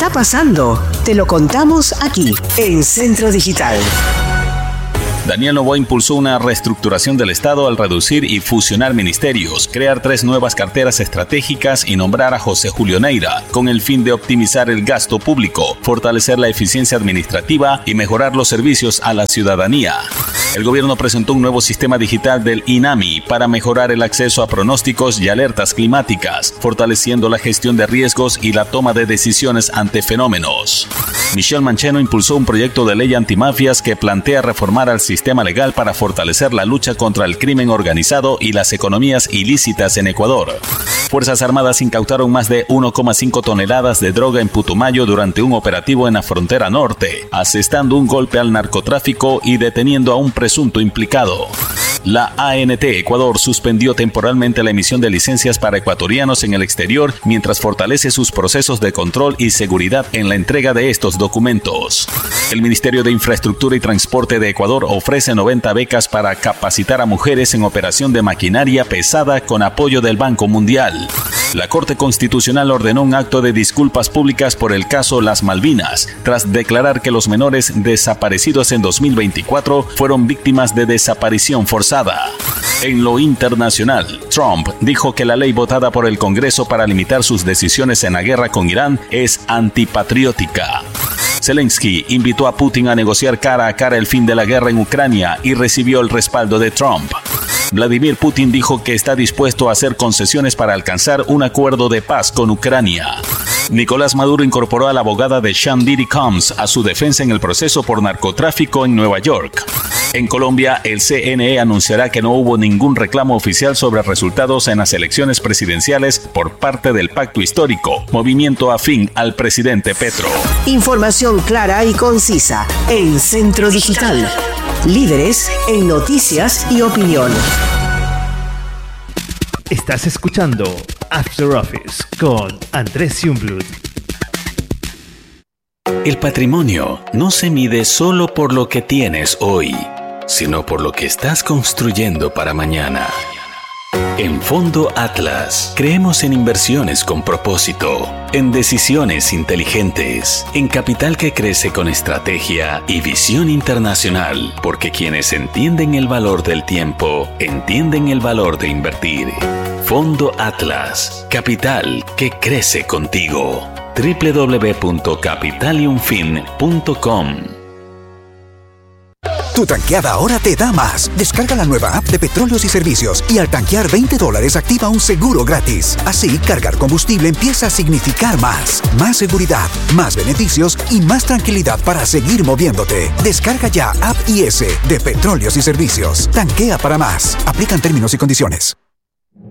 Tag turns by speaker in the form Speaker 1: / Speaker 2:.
Speaker 1: está pasando, te lo contamos aquí, en Centro Digital.
Speaker 2: Daniel Noboa impulsó una reestructuración del Estado al reducir y fusionar ministerios, crear 3 nuevas carteras estratégicas y nombrar a José Julio Neira, con el fin de optimizar el gasto público, fortalecer la eficiencia administrativa y mejorar los servicios a la ciudadanía. El gobierno presentó un nuevo sistema digital del INAMI para mejorar el acceso a pronósticos y alertas climáticas, fortaleciendo la gestión de riesgos y la toma de decisiones ante fenómenos. Michelle Mancheno impulsó un proyecto de ley antimafias que plantea reformar al sistema legal para fortalecer la lucha contra el crimen organizado y las economías ilícitas en Ecuador. Fuerzas Armadas incautaron más de 1,5 toneladas de droga en Putumayo durante un operativo en la frontera norte, asestando un golpe al narcotráfico y deteniendo a un presunto implicado. La ANT Ecuador suspendió temporalmente la emisión de licencias para ecuatorianos en el exterior mientras fortalece sus procesos de control y seguridad en la entrega de estos documentos. El Ministerio de Infraestructura y Transporte de Ecuador ofrece 90 becas para capacitar a mujeres en operación de maquinaria pesada con apoyo del Banco Mundial. La Corte Constitucional ordenó un acto de disculpas públicas por el caso Las Malvinas, tras declarar que los menores desaparecidos en 2024 fueron víctimas de desaparición forzada. En lo internacional, Trump dijo que la ley votada por el Congreso para limitar sus decisiones en la guerra con Irán es antipatriótica. Zelensky invitó a Putin a negociar cara a cara el fin de la guerra en Ucrania y recibió el respaldo de Trump. Vladimir Putin dijo que está dispuesto a hacer concesiones para alcanzar un acuerdo de paz con Ucrania. Nicolás Maduro incorporó a la abogada de Sean Diddy Combs a su defensa en el proceso por narcotráfico en Nueva York. En Colombia, el CNE anunciará que no hubo ningún reclamo oficial sobre resultados en las elecciones presidenciales por parte del Pacto Histórico, movimiento afín al presidente Petro.
Speaker 1: Información clara y concisa en Centro Digital. Líderes en noticias y opinión.
Speaker 3: Estás escuchando After Office con Andrés Jungblut.
Speaker 2: El patrimonio no se mide solo por lo que tienes hoy, sino por lo que estás construyendo para mañana. En Fondo Atlas, creemos en inversiones con propósito, en decisiones inteligentes, en capital que crece con estrategia y visión internacional, porque quienes entienden el valor del tiempo, entienden el valor de invertir. Fondo Atlas, capital que crece contigo. www.capitaliumfin.com.
Speaker 4: Tu tanqueada ahora te da más. Descarga la nueva app de Petróleos y Servicios y al tanquear $20 activa un seguro gratis. Así, cargar combustible empieza a significar más. Más seguridad, más beneficios y más tranquilidad para seguir moviéndote. Descarga ya App IS de Petróleos y Servicios. Tanquea para más. Aplican términos y condiciones.